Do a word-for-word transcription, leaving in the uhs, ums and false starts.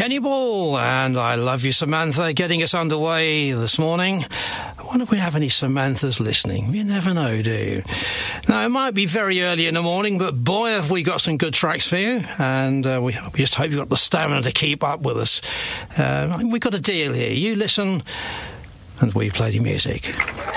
Kenny Ball and I Love You, Samantha, getting us underway this morning. I wonder if we have any Samanthas listening. You never know, do you? Now, it might be very early in the morning, but boy, have we got some good tracks for you. And uh, we, we just hope you've got the stamina to keep up with us. Uh, we've got a deal here. You listen and we play the music.